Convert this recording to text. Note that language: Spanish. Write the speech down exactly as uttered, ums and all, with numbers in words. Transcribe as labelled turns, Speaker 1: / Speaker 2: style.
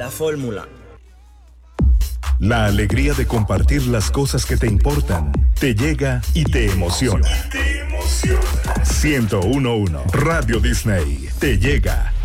Speaker 1: La fórmula.
Speaker 2: La alegría de compartir las cosas que te importan te llega y te emociona. Te emociona. ciento uno punto uno Radio Disney te llega